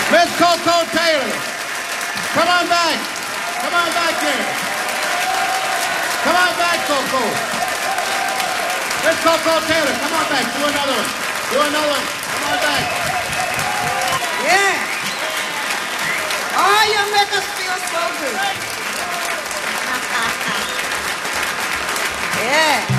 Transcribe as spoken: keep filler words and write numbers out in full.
Miss Coco Taylor. Come on back. Come on back here. Come on back, Coco. Miss Coco Taylor, come on back. Do another one. Do another one. Come on back. Yeah. Oh, you make us feel so good. Yeah.